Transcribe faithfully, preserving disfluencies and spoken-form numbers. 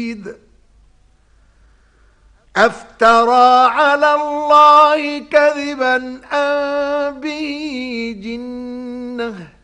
شديد أفترى على الله كذبا أم به جنة